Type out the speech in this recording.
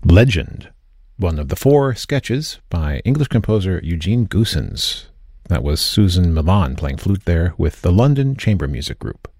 Legend, one of the 4 sketches by English composer Eugene Goossens. That was Susan Milan playing flute there with the London Chamber Music Group.